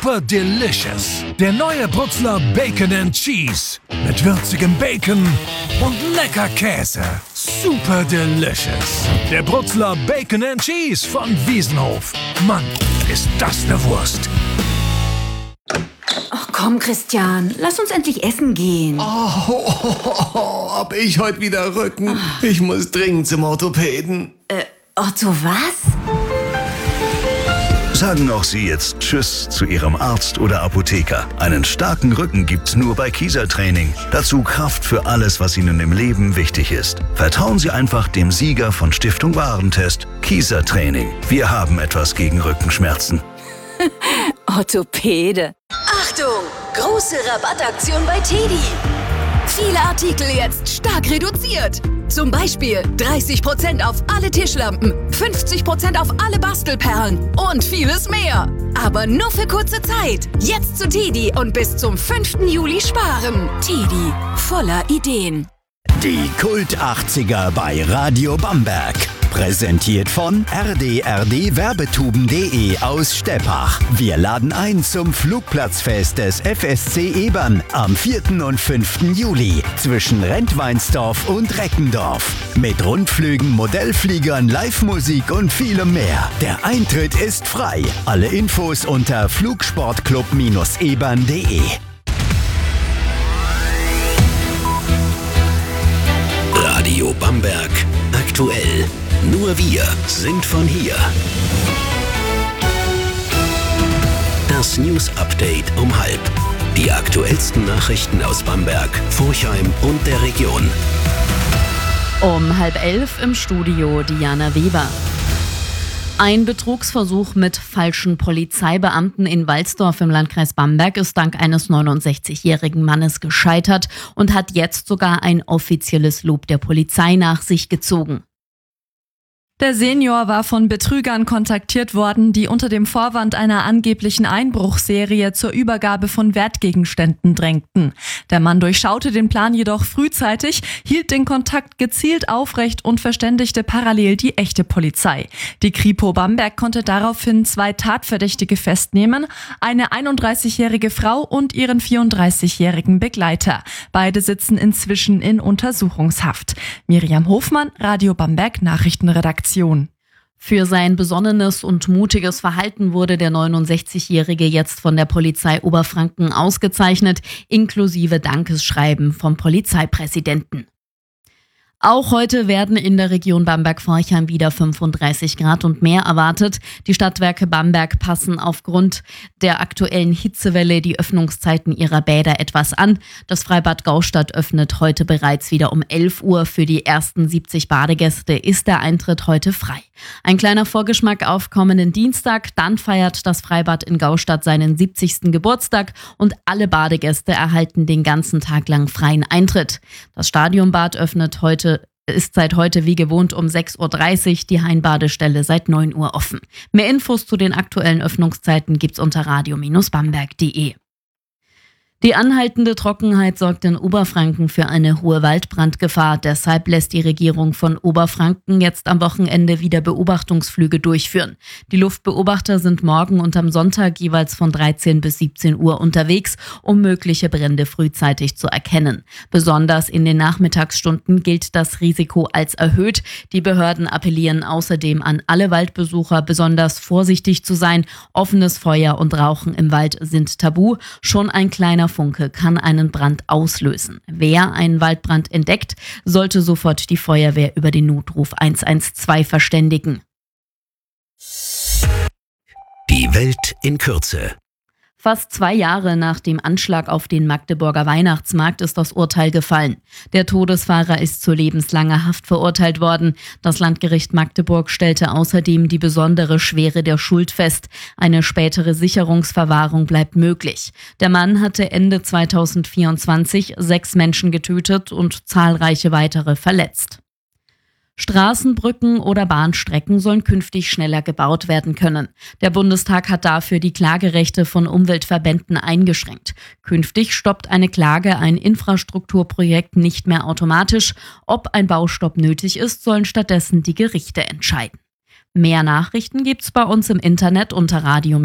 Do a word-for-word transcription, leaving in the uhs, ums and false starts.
Super Delicious. Der neue Brutzler Bacon and Cheese. Mit würzigem Bacon und lecker Käse. Super Delicious. Der Brutzler Bacon and Cheese von Wiesenhof. Mann, ist das eine Wurst. Ach komm, Christian, lass uns endlich essen gehen. Oh, oh, oh, oh, hab ich heute wieder Rücken. Ich muss dringend zum Orthopäden. Äh, Otto, was? Sagen auch Sie jetzt Tschüss zu Ihrem Arzt oder Apotheker. Einen starken Rücken gibt's nur bei Kiesertraining. Dazu Kraft für alles, was Ihnen im Leben wichtig ist. Vertrauen Sie einfach dem Sieger von Stiftung Warentest, Kiesertraining. Wir haben etwas gegen Rückenschmerzen. Orthopäde. Achtung! Große Rabattaktion bei Teddy. Viele Artikel jetzt stark reduziert. Zum Beispiel dreißig Prozent auf alle Tischlampen, fünfzig Prozent auf alle Bastelperlen und vieles mehr. Aber nur für kurze Zeit. Jetzt zu Teddy und bis zum fünften Juli sparen. Teddy, voller Ideen. Die Kult achtziger bei Radio Bamberg. Präsentiert von r d r d werbetuben punkt d e aus Steppach. Wir laden ein zum Flugplatzfest des F S C Ebern am vierten und fünften Juli zwischen Rentweinsdorf und Reckendorf. Mit Rundflügen, Modellfliegern, Live-Musik und vielem mehr. Der Eintritt ist frei. Alle Infos unter flugsportclub ebern punkt d e. Radio Bamberg aktuell. Nur wir sind von hier. Das News Update um halb. Die aktuellsten Nachrichten aus Bamberg, Forchheim und der Region. Um halb elf im Studio Diana Weber. Ein Betrugsversuch mit falschen Polizeibeamten in Walsdorf im Landkreis Bamberg ist dank eines neunundsechzigjährigen Mannes gescheitert und hat jetzt sogar ein offizielles Lob der Polizei nach sich gezogen. Der Senior war von Betrügern kontaktiert worden, die unter dem Vorwand einer angeblichen Einbruchserie zur Übergabe von Wertgegenständen drängten. Der Mann durchschaute den Plan jedoch frühzeitig, hielt den Kontakt gezielt aufrecht und verständigte parallel die echte Polizei. Die Kripo Bamberg konnte daraufhin zwei Tatverdächtige festnehmen, eine einunddreißigjährige Frau und ihren vierunddreißigjährigen Begleiter. Beide sitzen inzwischen in Untersuchungshaft. Miriam Hofmann, Radio Bamberg Nachrichtenredaktion. Für sein besonnenes und mutiges Verhalten wurde der neunundsechzigjährige jetzt von der Polizei Oberfranken ausgezeichnet, inklusive Dankesschreiben vom Polizeipräsidenten. Auch heute werden in der Region Bamberg-Forchheim wieder fünfunddreißig Grad und mehr erwartet. Die Stadtwerke Bamberg passen aufgrund der aktuellen Hitzewelle die Öffnungszeiten ihrer Bäder etwas an. Das Freibad Gaustadt öffnet heute bereits wieder um elf Uhr. Für die ersten siebzig Badegäste ist der Eintritt heute frei. Ein kleiner Vorgeschmack auf kommenden Dienstag. Dann feiert das Freibad in Gaustadt seinen siebzigsten Geburtstag und alle Badegäste erhalten den ganzen Tag lang freien Eintritt. Das Stadionbad öffnet heute ist seit heute wie gewohnt um sechs Uhr dreißig, die Hainbadestelle seit neun Uhr offen. Mehr Infos zu den aktuellen Öffnungszeiten gibt's unter radio bamberg punkt de. Die anhaltende Trockenheit sorgt in Oberfranken für eine hohe Waldbrandgefahr. Deshalb lässt die Regierung von Oberfranken jetzt am Wochenende wieder Beobachtungsflüge durchführen. Die Luftbeobachter sind morgen und am Sonntag jeweils von dreizehn bis siebzehn Uhr unterwegs, um mögliche Brände frühzeitig zu erkennen. Besonders in den Nachmittagsstunden gilt das Risiko als erhöht. Die Behörden appellieren außerdem an alle Waldbesucher, besonders vorsichtig zu sein. Offenes Feuer und Rauchen im Wald sind tabu. Schon ein kleiner Funke kann einen Brand auslösen. Wer einen Waldbrand entdeckt, sollte sofort die Feuerwehr über den Notruf eins eins zwei verständigen. Die Welt in Kürze. Fast zwei Jahre nach dem Anschlag auf den Magdeburger Weihnachtsmarkt ist das Urteil gefallen. Der Todesfahrer ist zu lebenslanger Haft verurteilt worden. Das Landgericht Magdeburg stellte außerdem die besondere Schwere der Schuld fest. Eine spätere Sicherungsverwahrung bleibt möglich. Der Mann hatte Ende zweitausendvierundzwanzig sechs Menschen getötet und zahlreiche weitere verletzt. Straßen, Brücken oder Bahnstrecken sollen künftig schneller gebaut werden können. Der Bundestag hat dafür die Klagerechte von Umweltverbänden eingeschränkt. Künftig stoppt eine Klage ein Infrastrukturprojekt nicht mehr automatisch. Ob ein Baustopp nötig ist, sollen stattdessen die Gerichte entscheiden. Mehr Nachrichten gibt's bei uns im Internet unter radio